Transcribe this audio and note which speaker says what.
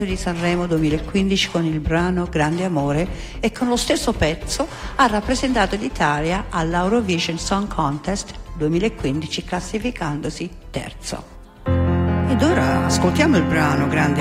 Speaker 1: di Sanremo 2015 con il brano Grande Amore, e con lo stesso pezzo ha rappresentato l'Italia all'Eurovision Song Contest 2015 classificandosi terzo. Ed ora ascoltiamo il brano Grande